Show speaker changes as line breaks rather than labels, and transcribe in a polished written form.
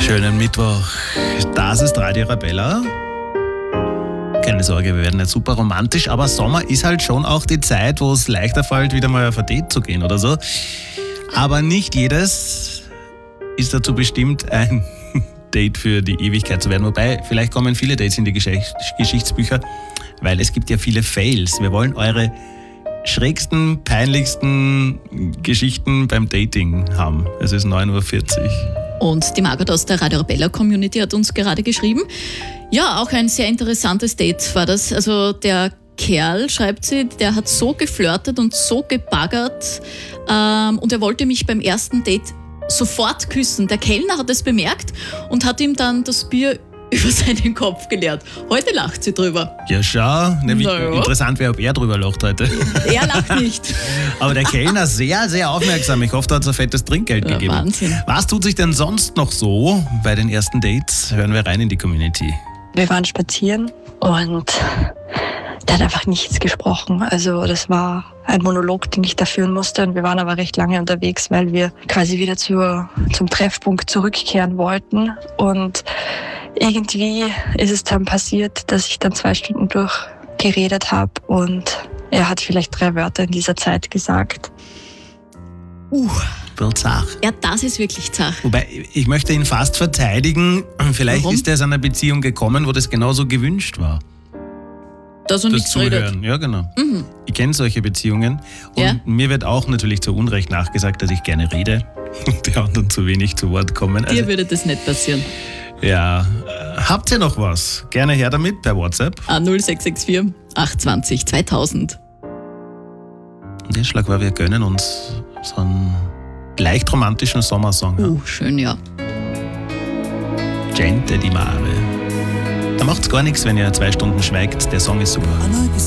Schönen Mittwoch. Das ist Radio Arabella. Keine Sorge, wir werden nicht super romantisch, aber Sommer ist halt schon auch die Zeit, wo es leichter fällt, wieder mal auf ein Date zu gehen oder so. Aber nicht jedes ist dazu bestimmt, ein Date für die Ewigkeit zu werden. Wobei, vielleicht kommen viele Dates in die Geschichtsbücher, weil es gibt ja viele Fails. Wir wollen eure schrägsten, peinlichsten Geschichten beim Dating haben. Es ist 9.40 Uhr.
Und die Margot aus der Radio Arabella Community hat uns gerade geschrieben, ja, auch ein sehr interessantes Date war das. Also der Kerl, schreibt sie, der hat so geflirtet und so gebaggert und er wollte mich beim ersten Date sofort küssen. Der Kellner hat es bemerkt und hat ihm dann das Bier über seinen Kopf geleert. Heute lacht sie drüber.
Ja, schau. Interessant wäre, ob er drüber lacht heute.
Er lacht nicht.
Aber der Kellner sehr, sehr aufmerksam. Ich hoffe, da hat es ein fettes Trinkgeld gegeben.
Wahnsinn.
Was tut sich denn sonst noch so bei den ersten Dates? Hören wir rein in die Community.
Wir waren spazieren und der hat einfach nichts gesprochen. Also das war ein Monolog, den ich da führen musste. Und wir waren aber recht lange unterwegs, weil wir quasi wieder zum Treffpunkt zurückkehren wollten. Und irgendwie ist es dann passiert, dass ich dann 2 Stunden durchgeredet habe und er hat vielleicht 3 Wörter in dieser Zeit gesagt.
Wird zach.
Ja, das ist wirklich zach.
Wobei, ich möchte ihn fast verteidigen. Vielleicht
Warum?
ist er aus einer Beziehung gekommen, wo das genauso gewünsst war.
Dass er nichts redet.
Zuhören, ja genau. Ich kenne solche Beziehungen und
Ja.
mir wird auch natürlich zu Unrecht nachgesagt, dass ich gerne rede und die anderen zu wenig zu Wort kommen.
Dir würde das nicht passieren.
Ja, habt ihr noch was? Gerne her damit per WhatsApp.
0664 820 2000.
Und der Schlag war, wir gönnen uns so einen leicht romantischen Sommersong.
Schön, ja.
Gente di Mare. Da macht's gar nichts, wenn ihr 2 Stunden schweigt. Der Song ist super.